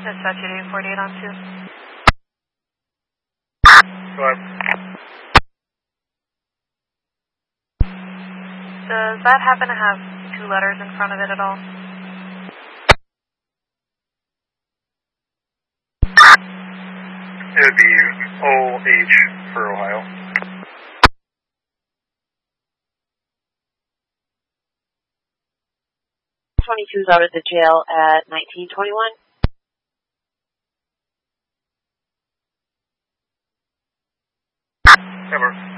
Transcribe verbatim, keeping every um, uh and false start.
Dispatch eight forty-eight on two. Go ahead. Does that happen to have two letters in front of it at all? It would be O H for Ohio. twenty-two's out of the jail at nineteen twenty-one. Never.